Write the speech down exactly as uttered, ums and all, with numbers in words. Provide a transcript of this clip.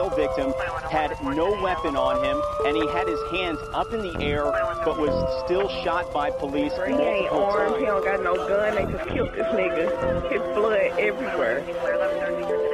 original victim had no weapon on him, and he had his hands up in the air, but was still shot by police He ain't multiple armed, times. he don't got no gun, they just killed this nigga. His blood everywhere.